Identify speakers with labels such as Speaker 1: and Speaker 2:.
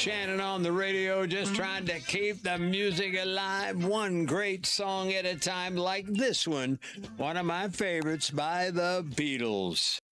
Speaker 1: Shannon on the radio, just trying to keep the music alive, one great song at a time, like this one of my favorites by the Beatles.